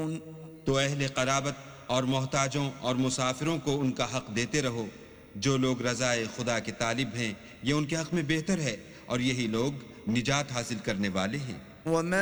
तो अहले क़राबत और मोहताजों और मुसाफिरों को उनका हक देते रहो। जो लोग रज़ाए खुदा के तालिब हैं ये उनके हक में बेहतर है और यही लोग निजात हासिल करने वाले हैं।